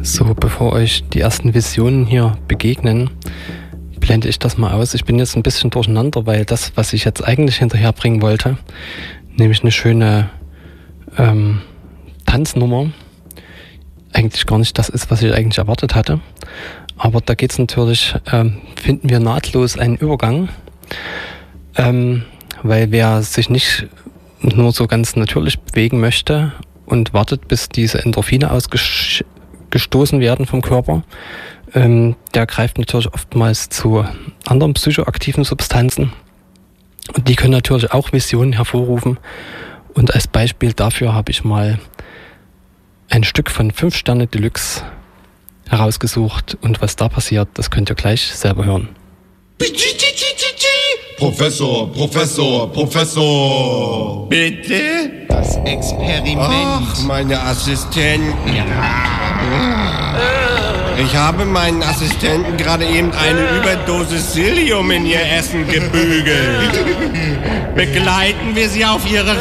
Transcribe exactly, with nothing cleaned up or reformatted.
So, bevor euch die ersten Visionen hier begegnen, blende ich das mal aus. Ich bin jetzt ein bisschen durcheinander, weil das, was ich jetzt eigentlich hinterherbringen wollte, nämlich eine schöne ähm, Tanznummer, eigentlich gar nicht das ist, was ich eigentlich erwartet hatte. Aber da geht es natürlich, ähm, finden wir nahtlos einen Übergang, ähm, weil wer sich nicht nur so ganz natürlich bewegen möchte und wartet, bis diese Endorphine ausgestoßen werden vom Körper, ähm, der greift natürlich oftmals zu anderen psychoaktiven Substanzen. Und die können natürlich auch Visionen hervorrufen. Und als Beispiel dafür habe ich mal ein Stück von fünf Sterne Deluxe herausgesucht. Und was da passiert, das könnt ihr gleich selber hören. Professor, Professor, Professor. Bitte? Das Experiment. Ach, meine Assistenten. Ich habe meinen Assistenten gerade eben eine Überdosis Psyllium in ihr Essen gebügelt. Begleiten wir sie auf ihre